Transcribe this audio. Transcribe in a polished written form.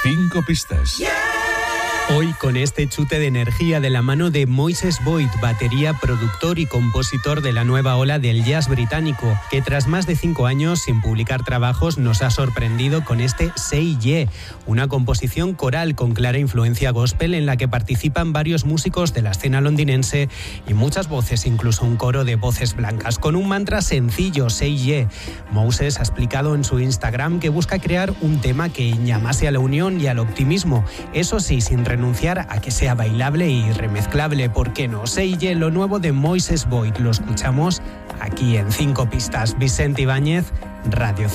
5 pistas. Hoy con este chute de energía de la mano de Moises Boyd, batería, productor y compositor de la nueva ola del jazz británico, que tras más de 5 años sin publicar trabajos nos ha sorprendido con este Say Yeah, una composición coral con clara influencia gospel en la que participan varios músicos de la escena londinense y muchas voces, incluso un coro de voces blancas, con un mantra sencillo, Say Yeah. Moses ha explicado en su Instagram que busca crear un tema que llamase a la unión y al optimismo, eso sí, sin renunciar a que sea bailable y remezclable. ¿Por qué no? Say Yeah, lo nuevo de Moises Boyd. Lo escuchamos aquí en 5 pistas. Vicente Ibáñez, Radio 5.